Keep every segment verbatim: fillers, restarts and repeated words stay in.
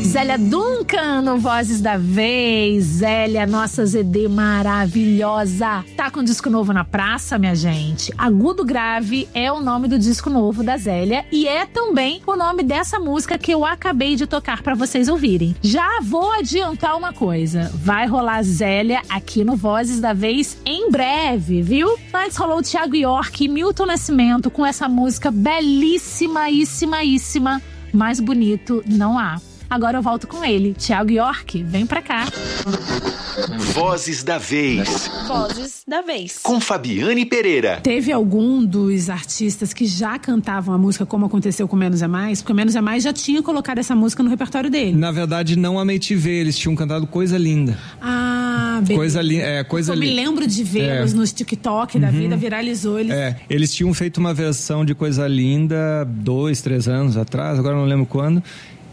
Zélia Duncan no Vozes da Vez. Zélia, nossa Z D maravilhosa. Tá com disco novo na praça, minha gente. Agudo Grave é o nome do disco novo da Zélia e é também o nome dessa música que eu acabei de tocar pra vocês ouvirem. Já vou adiantar uma coisa. Vai rolar Zélia aqui no Vozes da Vez em breve, viu? Antes rolou o Thiago York e Milton Nascimento com essa música belíssimaíssimaíssima. Mais bonito não há. Agora eu volto com ele, Thiago York, vem pra cá. Vozes da Vez. Vozes da Vez. Com Fabiane Pereira. Teve algum dos artistas que já cantavam a música como aconteceu com Menos é Mais? Porque Menos é Mais já tinha colocado essa música no repertório dele. Na verdade, não a M T V, eles tinham cantado Coisa Linda. Ah, beleza. Coisa linda, é, coisa linda. Eu me lembro de vê-los é. nos TikTok da uhum. vida, viralizou. Eles... É, eles tinham feito uma versão de Coisa Linda dois, três anos atrás, agora não lembro quando.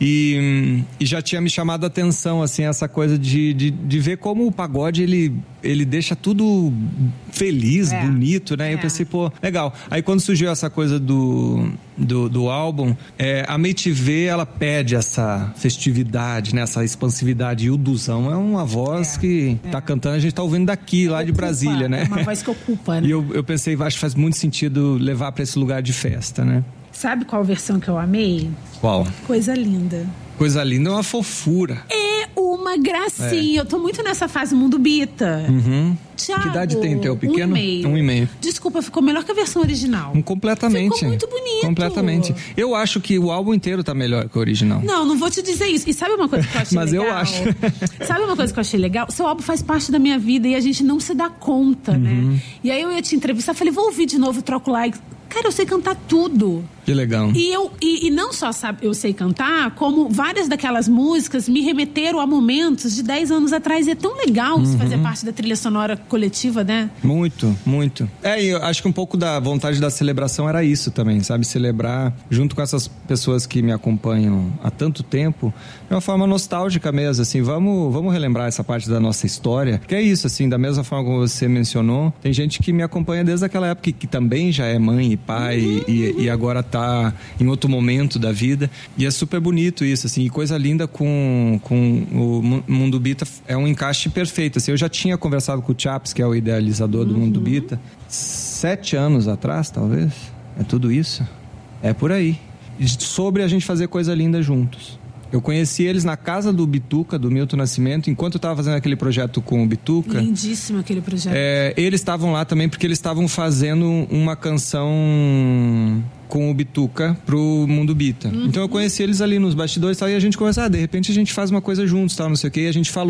E, e já tinha me chamado a atenção, assim, essa coisa de, de, de ver como o pagode, ele, ele deixa tudo feliz, é. bonito, né? É. Eu pensei, pô, legal. Aí quando surgiu essa coisa do, do, do álbum, é, a M T V, ela pede essa festividade, né? Essa expansividade. E o Duzão é uma voz é. que é. tá cantando, a gente tá ouvindo daqui, lá ocupa, de Brasília, né? É uma voz que ocupa, né? E eu, eu pensei, acho que faz muito sentido levar pra esse lugar de festa, né? Sabe qual versão que eu amei? Qual? Coisa Linda. Coisa Linda é uma fofura. É uma gracinha. É. Eu tô muito nessa fase Mundo Bita. Uhum. Thiago, que idade tem o teu pequeno? Um e meio. Um e meio. Desculpa, ficou melhor que a versão original. Um, completamente. Ficou muito bonito. Completamente. Eu acho que o álbum inteiro tá melhor que o original. Não, não vou te dizer isso. E sabe uma coisa que eu achei Mas legal? Mas eu acho. Sabe uma coisa que eu achei legal? Seu álbum faz parte da minha vida e a gente não se dá conta, uhum. né? E aí eu ia te entrevistar, falei, vou ouvir de novo, troco like. Cara, eu sei cantar tudo. Que legal. E, eu, e, e não só sabe, eu sei cantar, como várias daquelas músicas me remeteram a momentos de dez anos atrás. E é tão legal uhum. isso fazer parte da trilha sonora coletiva, né? Muito, muito. É, e eu acho que um pouco da vontade da celebração era isso também, sabe? Celebrar junto com essas pessoas que me acompanham há tanto tempo, de uma forma nostálgica mesmo, assim. Vamos, vamos relembrar essa parte da nossa história. Que é isso, assim, da mesma forma como você mencionou, tem gente que me acompanha desde aquela época, que também já é mãe e pai uhum. e, e agora tá em outro momento da vida, e é super bonito isso, assim, e Coisa Linda com, com o Mundo Bita é um encaixe perfeito, assim. Eu já tinha conversado com o Chaps, que é o idealizador do uhum. Mundo Bita, sete anos atrás, talvez, é tudo isso, é por aí, sobre a gente fazer Coisa Linda juntos. Eu conheci eles na casa do Bituca, do Milton Nascimento, enquanto eu estava fazendo aquele projeto com o Bituca. Lindíssimo aquele projeto. É, eles estavam lá também porque eles estavam fazendo uma canção com o Bituca pro Mundo Bita. Uhum. Então eu conheci eles ali nos bastidores e tal, e a gente conversou, ah, de repente a gente faz uma coisa juntos, tal, não sei o que, e a gente falou.